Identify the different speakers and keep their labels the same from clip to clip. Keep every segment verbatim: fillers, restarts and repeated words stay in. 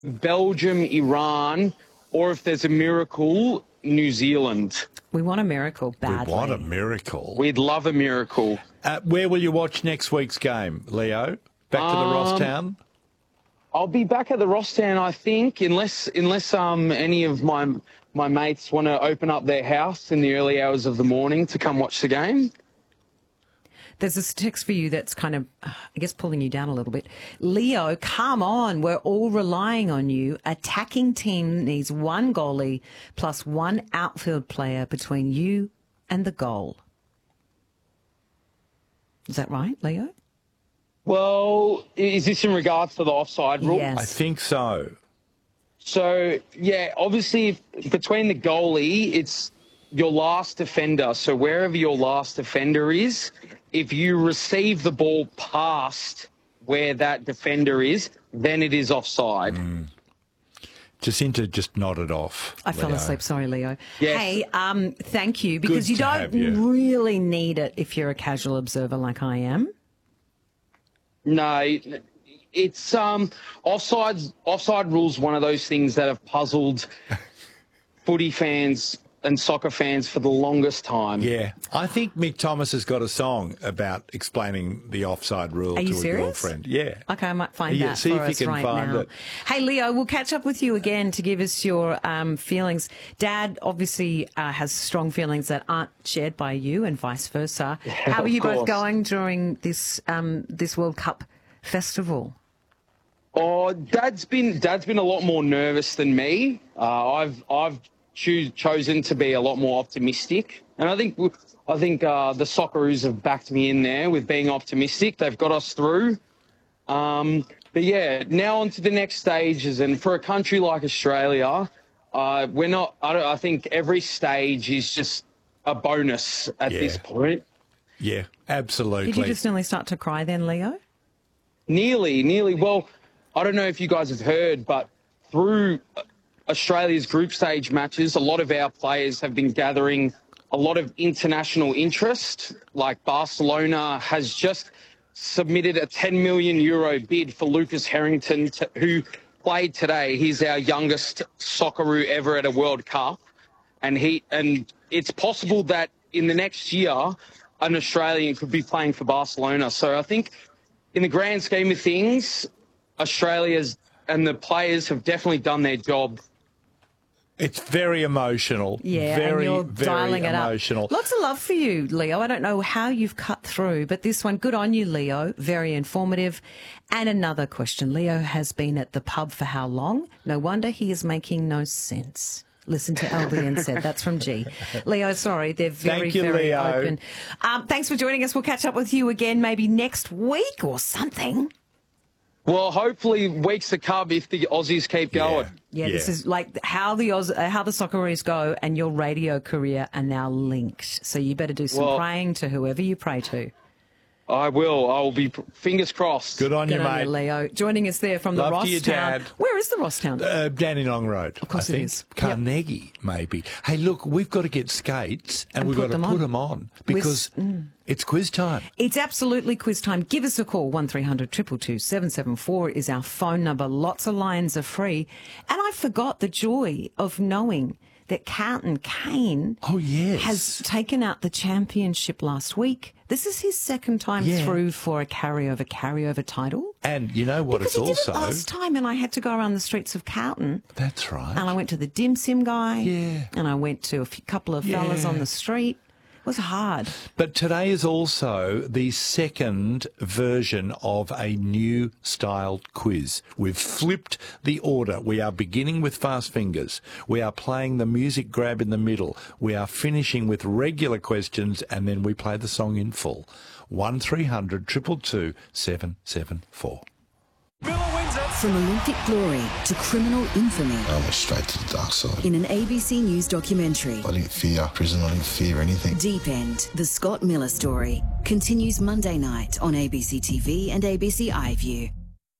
Speaker 1: Belgium, Iran, or if there's a miracle, New Zealand.
Speaker 2: We want a miracle badly.
Speaker 3: We want a miracle.
Speaker 1: We'd love a miracle.
Speaker 3: Uh, where will you watch next week's game, Leo? Back to the
Speaker 1: Um,
Speaker 3: Rosstown?
Speaker 1: I'll be back at the Rosstown, I think, unless unless um any of my my mates want to open up their house in the early hours of the morning to come watch the game.
Speaker 2: There's this text for you that's kind of, uh, I guess, pulling you down a little bit. Leo, come on. We're all relying on you. Attacking team needs one goalie plus one outfield player between you and the goal. Is that right, Leo?
Speaker 1: Well, is this in regards to the offside rule?
Speaker 2: Yes.
Speaker 3: I think so.
Speaker 1: So, yeah, obviously, if, between the goalie, it's your last defender. So wherever your last defender is, if you receive the ball past where that defender is, then it is offside.
Speaker 3: Mm. Jacinta just nodded off.
Speaker 2: I fell
Speaker 3: Leo.
Speaker 2: asleep. Sorry, Leo.
Speaker 1: Yes.
Speaker 2: Hey, um, thank you, because
Speaker 3: Good
Speaker 2: you
Speaker 3: to
Speaker 2: don't
Speaker 3: have you.
Speaker 2: really need it if you're a casual observer like I am.
Speaker 1: No, it's um offside. Offside rules. One of those things that have puzzled footy fans and soccer fans for the longest time.
Speaker 3: Yeah. I think Mick Thomas has got a song about explaining the offside rule
Speaker 2: Are
Speaker 3: to
Speaker 2: you
Speaker 3: a
Speaker 2: serious?
Speaker 3: girlfriend. Yeah.
Speaker 2: Okay, I might find
Speaker 3: Yeah,
Speaker 2: that
Speaker 3: see
Speaker 2: for
Speaker 3: if you
Speaker 2: us
Speaker 3: can
Speaker 2: right
Speaker 3: find
Speaker 2: now.
Speaker 3: it.
Speaker 2: Hey, Leo, we'll catch up with you again to give us your um, feelings. Dad obviously uh, has strong feelings that aren't shared by you, and vice versa. How are
Speaker 1: of
Speaker 2: you both
Speaker 1: course.
Speaker 2: going during this um, this World Cup festival?
Speaker 1: Oh, Dad's been Dad's been a lot more nervous than me. Uh, I've I've choo- chosen to be a lot more optimistic, and I think I think uh, the Socceroos have backed me in there with being optimistic. They've got us through. Um, but yeah, now on to the next stages, and for a country like Australia, uh, we're not. I, don't, I think every stage is just a bonus at
Speaker 3: Yeah.
Speaker 1: this point.
Speaker 3: Yeah, absolutely.
Speaker 2: Did you just nearly start to cry then, Leo?
Speaker 1: Nearly, nearly. Well, I don't know if you guys have heard, but through Australia's group stage matches, a lot of our players have been gathering a lot of international interest. Like Barcelona has just submitted a ten million euro bid for Lucas Harrington, to, who played today. He's our youngest Socceroo ever at a World Cup. And he and it's possible that in the next year, an Australian could be playing for Barcelona. So I think in the grand scheme of things, Australia's and the players have definitely done their job.
Speaker 3: It's very emotional.
Speaker 2: Yeah,
Speaker 3: very,
Speaker 2: and you're
Speaker 3: very
Speaker 2: dialing it
Speaker 3: emotional.
Speaker 2: up. Lots of love for you, Leo. I don't know how you've cut through, but this one, good on you, Leo. Very informative. And another question. Leo has been at the pub for how long? No wonder he is making no sense. Listen to Albion said. That's from G. Leo, sorry, they're very,
Speaker 3: Thank you,
Speaker 2: very
Speaker 3: Leo.
Speaker 2: open. Um, thanks for joining us. We'll catch up with you again maybe next week or something.
Speaker 1: Well, hopefully weeks to come if the Aussies keep going.
Speaker 2: Yeah,
Speaker 3: Yeah.
Speaker 2: this is like how the Oz, uh, how the Socceroos go, and your radio career are now linked. So you better do some
Speaker 1: Well-
Speaker 2: praying to whoever you pray to.
Speaker 1: I will. I will be fingers crossed.
Speaker 3: Good on
Speaker 2: Good
Speaker 3: you,
Speaker 2: on
Speaker 3: mate.
Speaker 2: you, Leo. Joining us there from the
Speaker 3: Love to you,
Speaker 2: Rosstown.
Speaker 3: Dad.
Speaker 2: Where is the Rosstown?
Speaker 3: Uh, Dandenong Road.
Speaker 2: Of course
Speaker 3: I
Speaker 2: it
Speaker 3: think.
Speaker 2: is.
Speaker 3: Carnegie, maybe. Hey, look, we've got to get skates and,
Speaker 2: And
Speaker 3: we've
Speaker 2: put
Speaker 3: got to
Speaker 2: them
Speaker 3: put
Speaker 2: on.
Speaker 3: them on because it's quiz time.
Speaker 2: It's absolutely quiz time. Give us a call. one three hundred two two two seven seven four is our phone number. Lots of lines are free. And I forgot the joy of knowing that Carlton Kane
Speaker 3: Oh, yes.
Speaker 2: has taken out the championship last week. This is his second time
Speaker 3: Yeah.
Speaker 2: through for a carryover, carryover title.
Speaker 3: And you know what
Speaker 2: Because
Speaker 3: it's
Speaker 2: he
Speaker 3: also?
Speaker 2: did it last time, and I had to go around the streets of Carlton.
Speaker 3: That's right.
Speaker 2: And I went to the dim sim guy.
Speaker 3: Yeah.
Speaker 2: And I went to a few, couple of fellas
Speaker 3: Yeah.
Speaker 2: on the street. It was hard.
Speaker 3: But today is also the second version of a new styled quiz. We've flipped the order. We are beginning with Fast Fingers. We are playing the music grab in the middle. We are finishing with regular questions, and then we play the song in full. one three hundred two two two seven seven four.
Speaker 4: From Olympic glory to criminal infamy
Speaker 5: I went straight to the dark side.
Speaker 4: in an A B C News documentary.
Speaker 5: I didn't fear prison, I didn't fear anything.
Speaker 4: Deep End, the Scott Miller story, continues Monday night on A B C T V and A B C iView.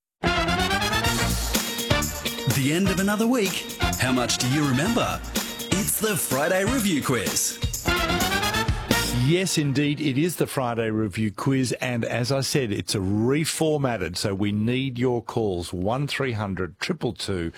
Speaker 6: The end of another week. How much do you remember? It's the Friday Review Quiz.
Speaker 3: Yes, indeed, it is the Friday Review Quiz, and as I said, it's a reformatted, so we need your calls, one three hundred two two two